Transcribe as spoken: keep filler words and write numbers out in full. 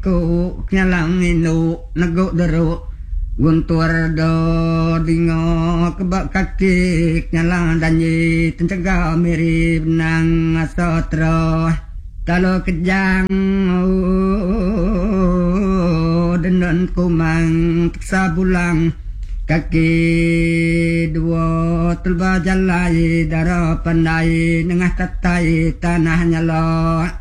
ku nyalang inu nego dero guntur do dingo kebak kaki nyalang danyi tencegah mirip nang asotro kalau kejang denon kumang teksa bulang kaki dua telba jalai dara pandai nengah tatai tanahnya lo